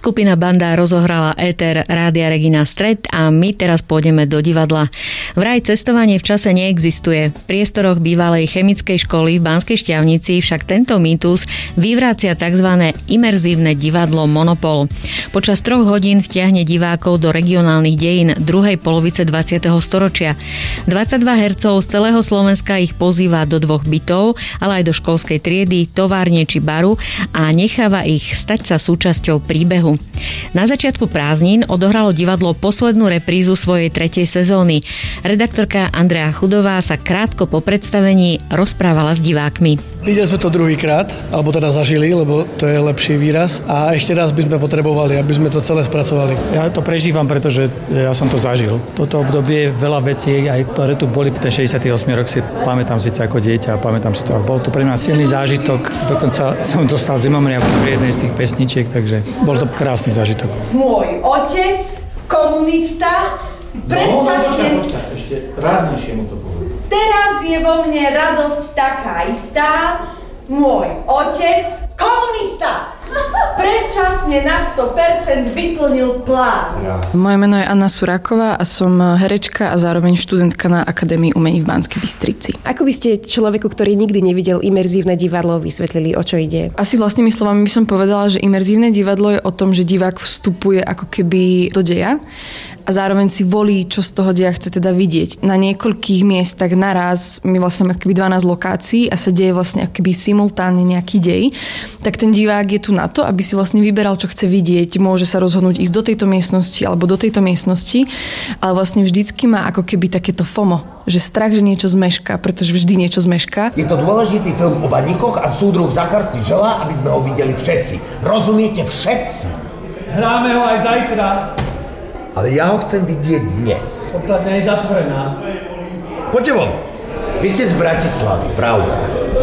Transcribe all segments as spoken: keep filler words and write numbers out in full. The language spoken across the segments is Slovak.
Skupina Banda rozohrala éter Rádia Regina Stred a my teraz pôjdeme do divadla. Vraj cestovanie v čase neexistuje. V priestoroch bývalej chemickej školy v Banskej Štiavnici však tento mýtus vyvracia tzv. Imerzívne divadlo Monopol. Počas troch hodín vtiahne divákov do regionálnych dejín druhej polovice dvadsiateho storočia. dvadsaťdva hercov z celého Slovenska ich pozýva do dvoch bytov, ale aj do školskej triedy, továrne či baru a necháva ich stať sa súčasťou príbehu. Na začiatku prázdnin odohralo divadlo poslednú reprízu svojej tretej sezóny. Redaktorka Andrea Chudová sa krátko po predstavení rozprávala s divákmi. Videli sme to druhýkrát, alebo teda zažili, lebo to je lepší výraz. A ešte raz by sme potrebovali, aby sme to celé spracovali. Ja to prežívam, pretože ja som to zažil. Toto obdobie veľa vecí, aj ktoré tu boli, ten šesťdesiaty ôsmy rok si pamätám síce ako dieťa, pamätám si to. Bol to pre mňa silný zážitok, dokonca som dostal zimomriavku pri jednej z tých pesničiek, takže bol to krásny zážitok. Môj otec, komunista, predčasne... No, ešte ráznejšie mu to povedal. Teraz je vo mne radosť taká istá, môj otec, komunista, predčasne na sto percent vyplnil plán. Moje meno je Anna Suráková a som herečka a zároveň študentka na Akadémii umení v Banskej Bystrici. Ako by ste človeku, ktorý nikdy nevidel imerzívne divadlo, vysvetlili, o čo ide? Asi vlastnými slovami by som povedala, že imerzívne divadlo je o tom, že divák vstupuje ako keby do deja a zároveň si volí, čo z toho deja chce teda vidieť. Na niekoľkých miestach naraz, my vlastne máme akoby dvanásť lokácií a sa deje vlastne akoby simultánne nejaký dej, tak ten divák je tu na to, aby si vlastne vyberal, čo chce vidieť. Môže sa rozhodnúť ísť do tejto miestnosti alebo do tejto miestnosti, ale vlastne vždycky má ako keby takéto FOMO, že strach, že niečo zmešká, pretože vždy niečo zmešká. Je to dôležitý film o baníkoch a súdruh Zachar si želá, aby sme ho videli všetci. Rozumiete, všetci? Hráme ho aj zajtra. Ale ja ho chcem vidieť dnes. Pokladňa je zatvorená. Poďte von. Vy ste z Bratislavy, pravda?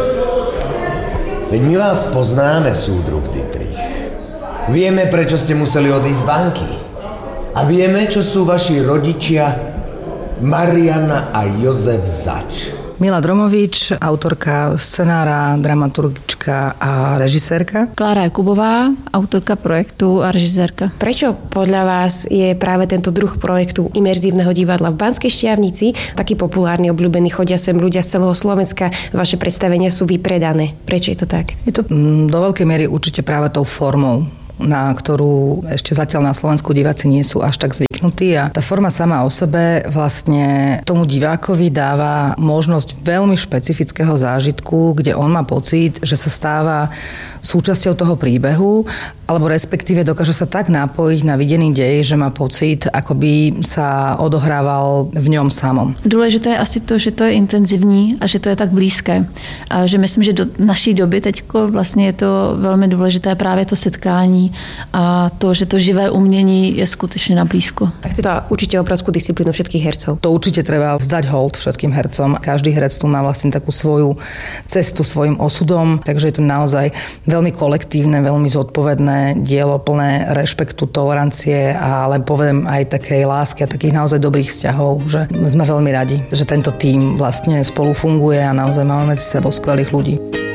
Veď my vás poznáme, súdruh Dietrich. Vieme, prečo ste museli odísť z banky. A vieme, čo sú vaši rodičia Mariana a Jozef Zač. Mila Dromovič, autorka scenára, dramaturgička a režisérka. Klára Jakubová, autorka projektu a režisérka. Prečo podľa vás je práve tento druh projektu imerzívneho divadla v Banskej Štiavnici taký populárny, obľúbený, chodia sem ľudia z celého Slovenska, vaše predstavenia sú vypredané? Prečo je to tak? Je to do veľkej miery určite práve tou formou, na ktorú ešte zatiaľ na Slovensku diváci nie sú až tak zvyknutí a tá forma sama o sebe vlastne tomu divákovi dáva možnosť veľmi špecifického zážitku, kde on má pocit, že sa stáva súčasťou toho príbehu, alebo respektíve dokáže sa tak napojiť na videný dej, že má pocit, ako by sa odohrával v ňom samom. Důležité je asi to, že to je intenzivní a že to je tak blízké. A že myslím, že do naší doby teďko vlastně je to velmi důležité právě to setkání a to, že to živé umění je skutečně na blízko. A chce to určite obrovskú disciplínu všetkých hercov. To určite treba vzdať hold všetkým hercom. Každý herec tu má vlastne takú svoju cestu svojim osudom, takže je to naozaj veľmi kolektívne, veľmi zodpovedné dielo, plné rešpektu, tolerancie, ale poviem aj takej lásky a takých naozaj dobrých vzťahov, že sme veľmi radi, že tento tím vlastne spolu funguje a naozaj máme medzi sebou skvelých ľudí.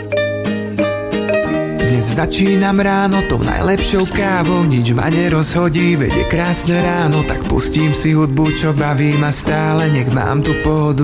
Dnes začínam ráno tou najlepšou kávou, nič ma nerozhodí, veď je krásne ráno, tak pustím si hudbu, čo baví ma stále, nech mám tu pohodu.